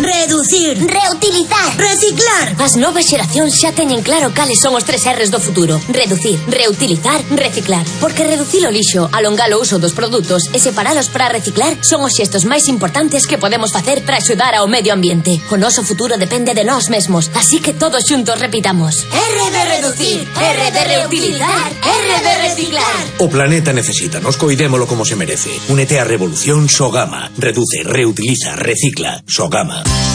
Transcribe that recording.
Reducir. Reutilizar. Reciclar. As novas xeracións xa teñen claro cales son os 3 R's do futuro. Reducir, reutilizar, reciclar. Porque reducir o lixo, alongar o uso dos produtos e separalos para reciclar son os xestos máis importantes que podemos facer para axudar ao medio ambiente. O noso futuro depende de nós mesmos, así que todos xuntos repitamos: R de reducir, R de reutilizar, R de reciclar. O planeta necesita, nos coidémolo como se merece. Únete á revolución Sogama. Reduce, reutiliza, recicla. Sogama.